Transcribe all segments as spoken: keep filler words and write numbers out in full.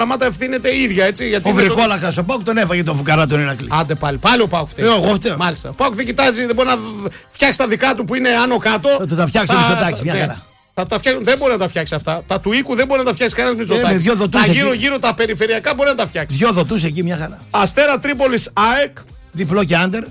πράγματα ευθύνεται η ίδια, έτσι. Γιατί ο Βρικόλακας ο Πάουκ τον έφαγε τον φουκαρά τον Ηρακλή. Άντε πάλι, πάλι ο Πάουκ φταίει. Εγώ φταίω. Μάλιστα. Ο Πάουκ δεν κοιτάζει, δεν μπορεί να φτιάξει τα δικά του που είναι άνω κάτω. Θα του τα φτιάξει ο Μητσοτάκης, μια χαρά. Θα τα φτιάξει, δεν μπορεί να τα φτιάξει αυτά. Τα του οίκου δεν μπορεί να τα φτιάξει κανένα Μητσοτάκης. Ε, τα γύρω-γύρω τα περιφερειακά μπορεί να τα φτιάξει. Δυο δοτούς εκεί, μια χαρά. Αστέρα Τρίπολης ΑΕΚ. Διπλό και άντερ.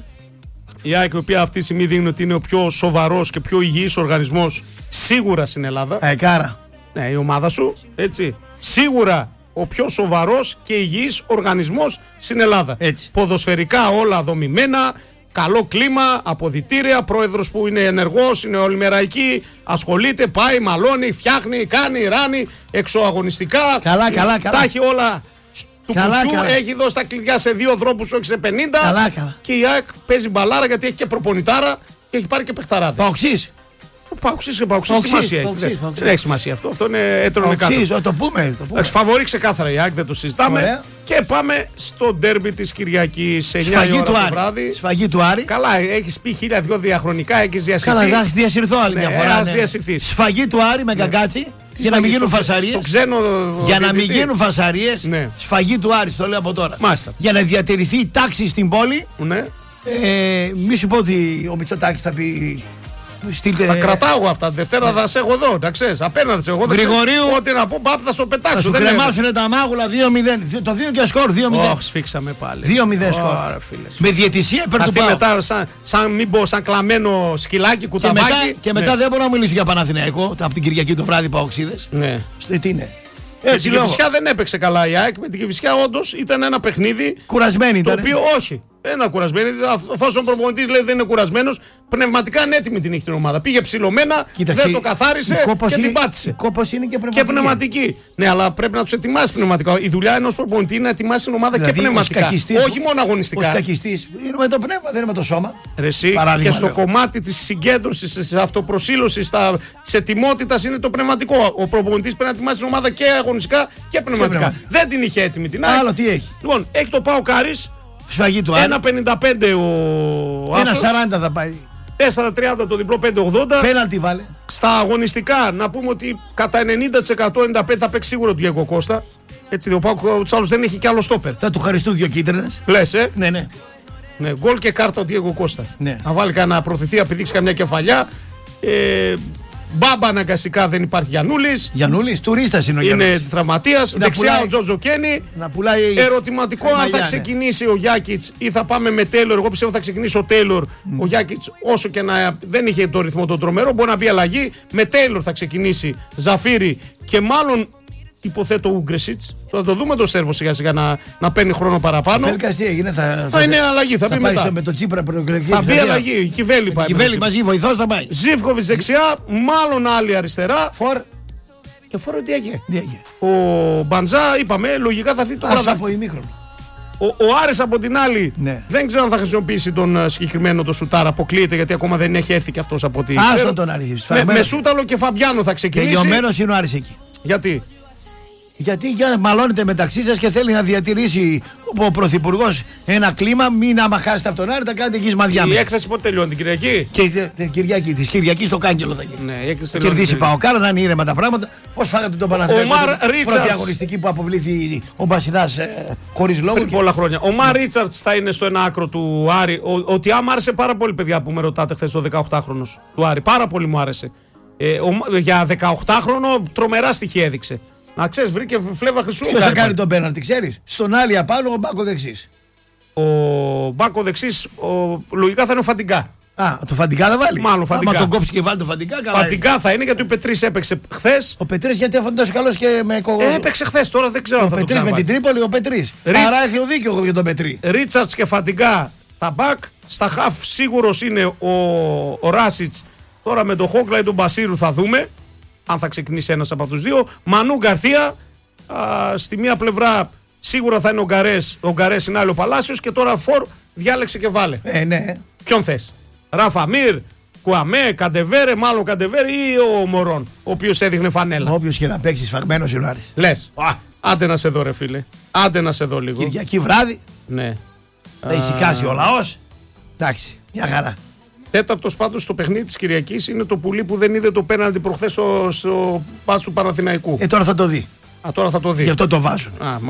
Η ΑΕΚ, η οποία αυτή τη στιγμή δείχνει ότι είναι ο πιο σοβαρός και πιο υγιής οργανισμός σίγουρα στην Ελλάδα. Αεκάρα. Ναι, η ομάδα σου, έτσι. Σίγουρα ο πιο σοβαρός και υγιής οργανισμός στην Ελλάδα. Έτσι. Ποδοσφαιρικά όλα δομημένα, καλό κλίμα, αποδυτήρια, πρόεδρος που είναι ενεργός, είναι όλη μέρα εκεί, ασχολείται, πάει, μαλώνει, φτιάχνει, κάνει, ράνει, εξωαγωνιστικά. Καλά, καλά, καλά. Τα έχει όλα του καλά, κουτσού, καλά. έχει δώσει τα κλειδιά σε δύο δρόμους, όχι σε πενήντα. Καλά, καλά. Και η ΑΕΚ παίζει μπαλάρα γιατί έχει και προπονητάρα και έχει πάρει και παιχταράδες. Παοξής. Ο Παοξής και Παοξής σημασία έχει. Δεν, δεν έχει σημασία αυτό. Αυτό είναι έτρωνε κάτω. Παοξής, το πούμε. Το πούμε. Φαβορεί ξεκάθαρα η ΑΕΚ, δεν το συζητάμε. Ωραία. Και πάμε στο ντέρμπι της Κυριακής σε εννιά Σφαγή η ώρα του το Άρη. βράδυ. Σφαγή του Άρη. Καλά, έχεις πει χίλια δυο διαχρονικά, έχεις διασυρθεί. Καλά, θα διασυρθώ άλλη Ναι, μια φορά. ας Ναι. διασυρθείς. Σφαγή του Άρη με γκαγκάτσι. Για να μην γίνουν φασαρίες. Στο ξένο Για να μην διαιτητή. γίνουν φασαρίες. Ναι. Σφαγή του Άρη, το λέω από τώρα. Μάλιστα. Για να διατηρηθεί η τάξη στην πόλη. Ναι. Ε, μη σου πω ότι ο Μητσοτάκης θα πει. Στείλτε... Θα κρατάω εγώ αυτά. Δευτέρα θα σε έχω εδώ, να ξέρεις. Απέναντι σε εγώ. δεν Γρηγορίου. ξέρω. Ό,τι να πω, πάπ, θα στο πετάξω. Θα σου δεν κρεμάσουν τα μάγουλα δύο μηδέν. Το δύο και σκορ δύο μηδέν. Όχι, σφίξαμε πάλι. δύο μηδέν σκορ. Ωραία, φίλες. Με διαιτησία υπέρ Θα του έρθει ΠΑΟΚ. μετά, σαν, σαν μην πω, σαν κλαμμένο σκυλάκι, Και κουταβάκι. μετά, και μετά Ναι. δεν μπορώ να μιλήσω για Παναθηναϊκό από την Κυριακή το βράδυ Παοξίδες. Ναι. Στο τι είναι. Με Έτσι την λόγω. Κηφισιά δεν έπαιξε καλά η ΑΕΚ. Με την Κηφισιά όντως ήταν ένα παιχνίδι. Κουρασμένη Το ήταν. οποίο όχι. Δεν ήταν κουρασμένη. Εφόσον ο προπονητής λέει δεν είναι κουρασμένος, πνευματικά είναι έτοιμη την έχει την ομάδα. Πήγε ψηλωμένα, Κοίταξε, δεν το καθάρισε η κόπωση- και την πάτησε. Η κόπωση είναι και πνευματική. Και πνευματική. Ναι, αλλά πρέπει να του ετοιμάσει πνευματικά. Η δουλειά ενός προπονητή είναι να ετοιμάσει την ομάδα Δηλαδή, και πνευματικά. ως κακιστής- Όχι μόνο αγωνιστικά. Ως κακιστής. Είναι με το πνεύμα, δεν είναι με το σώμα. Ρε εσύ, Παράδειγμα, και στο λέω. κομμάτι της συγκέντρωσης, της αυτοπροσήλωσης, της ετοιμότητας είναι το πνευματικό. Ο προπονητής πρέπει να ετοιμάσει την ομάδα και αγωνιστικά και πνευματικά. πνευματικά. Δεν την είχε έτοιμη την ΑΕΚ. Άλλο τι έχει. Λοιπόν, έχει το ΠΑΟΚ Άρης, Σφαγή του Άρη. ένα πενήντα πέντε ο Ένα Άσος, σαράντα θα πάει. τέσσερα τριάντα το διπλό, πέντε ογδόντα. Πέναλτι βάλε. Στα αγωνιστικά, να πούμε ότι κατά ενενήντα τοις εκατό ενενήντα πέντε τοις εκατό θα παίξει σίγουρα ο Διέγκο Κώστα. Έτσι, ο ΠΑΟΚ τους άλλους δεν έχει κι άλλο στόπερ. Θα του χαριστούν δύο κίτρινες. Λες, ε. Ναι, ναι. Ναι, γκολ και κάρτα ο Διέγκο Κώστα. Ναι. Να βάλει κανένα προωθηθεί, να πηδήξει καμιά κεφαλιά. Ε, Μπάμπα αναγκαστικά δεν υπάρχει Γιαννούλης. Γιαννούλης, τουρίστας είναι ο Είναι Γιαννούλης. τραυματίας. Να Δεξιά πουλάει- ο Τζότζο Κένι. Να πουλάει. Ερωτηματικό αν μαλλιά, θα ναι. ξεκινήσει ο Γιάκιτς ή θα πάμε με Τέιλορ. Εγώ πιστεύω θα ξεκινήσει ο Τέιλορ. Ο Γιάκιτς, όσο και να δεν είχε το ρυθμό τον τρομερό, μπορεί να μπει αλλαγή. Με Τέιλορ θα ξεκινήσει Ζαφίρι και μάλλον υποθέτω Ούγκρεσιτς. Θα το δούμε το Σέρβο σιγά σιγά να, να παίρνει χρόνο παραπάνω. Πέλκας τι έγινε, θα, Θα είναι αλλαγή, θα, θα πει πάει μετά. στο, με το Τσίπρα προεκλογική Θα μπει εκστρατεία. αλλαγή. Η Κιβέλη πάει. Η Βέλη μαζί, βοηθός θα πάει. Ζίβκοβιτς δεξιά, μάλλον άλλη αριστερά. Φορ. Και φόρο τι έγινε. Τι έγινε. Ο Μπαντζά, είπαμε, λογικά θα έρθει το Άσε βραδάκι. από ημίχρονο. Ο, ο Άρης από την άλλη Ναι. δεν ξέρω αν θα χρησιμοποιήσει τον ε, συγκεκριμένο το σουτάρα. Αποκλείεται γιατί ακόμα δεν έχει έρθει και αυτός από ό,τι ξέρω. Άστον τον Άρη. Με, σφαγμένος. με Σούταλο και Φαμπιάνο θα ξεκινήσει. Τελειωμένος είναι ο Άρης εκεί. Γιατί. Γιατί για μαλώνετε μεταξύ σας και θέλει να διατηρήσει ο Πρωθυπουργός ένα κλίμα. Μην άμα χάσετε από τον Άρη, θα κάνετε εκεί μαδιά Η μέσα. έκθεση πότε τελειώνει, την Κυριακή. Και η- την Κυριακή, της Κυριακής στο κάγκελο θα γίνει. Ναι, η έκθεση Θα τελειώνει. κερδίσει την πάω κάρα να είναι ήρεμα τα πράγματα. Πώς φάγατε τον Παναθηναϊκό. Ο Μαρ την Ρίτσαρτς. Πρώτη αγωνιστική που αποβλήθη ο Μπασινάς ε, χωρίς λόγο. Πριν και- πολλά χρόνια. Ο Μαρ Ρίτσαρτς θα είναι στο ένα άκρο του Άρη. Ο, ο Τιάμ άρεσε πάρα πολύ, παιδιά, που με ρωτάτε χθες το δεκαοκτάχρονος του Άρη. Πάρα πολύ μου άρεσε. Ε, ο, για δεκαοκτάχρονο τρομερά στοιχεία έδειξε. Να ξέρεις, βρήκε φλέβα χρυσού. Ποιος θα κάνει τον πέναλτι, ξέρεις. Στον άλλη απάνω ο Μπάκο δεξής. Ο Μπάκο δεξής, ο, λογικά θα είναι ο Φαντιγκά. Α, το Φαντικά θα βάλει. Μάλλον Φαντικά. Άμα τον κόψει και βάλει το Φαντικά, καλά. Φαντιγκά θα είναι γιατί ο Πετρής έπαιξε χθες. Ο Πετρής γιατί έφανε τόσο καλός και με κογό. Ε, έπαιξε χθες, τώρα δεν ξέρω Ο αν θα το Πετρής με την ξαναβάλει. Τρίπολη, ο Πετρής. Ριτς. Άρα έχει δίκιο εγώ για τον Πετρή. Ρίτσαρτς και Φαντιγκά στα μπακ. Στα χαφ σίγουρος είναι ο, ο Ράσιτς. Τώρα με τον Χόκλα ή τον Μπασίρου θα δούμε αν θα ξεκινήσει ένας από τους δύο. Μανού Γκαρθία. Α, στη μία πλευρά σίγουρα θα είναι ο Γκαρές. Ο Γκαρές είναι άλλο Παλάσιος. Και τώρα φορ διάλεξε και βάλε. Ε, ναι. Ποιον θες. Ράφα Μίρ, Κουαμέ, Καντεβέρε, μάλλον Καντεβέρε ή ο Μωρόν, ο οποίος έδειχνε φανέλα. Όποιος και να παίξει σφαγμένος είναι ο Άρης. Λες. Α, Άντε να σε δω, ρε φίλε. Άντε να σε δω λίγο. Κυριακή βράδυ Ναι. θα ησυχάσει ο λαός. Εντάξει, μια χαρά. Τέταρτος πάντως στο παιχνίδι της Κυριακής είναι το πουλί που δεν είδε το πέναλτι προχθές στο, στο πάσου του Παναθηναϊκού. Ε, τώρα θα το δει. Α, τώρα θα το δει. Γι' αυτό το βάζουν. Α,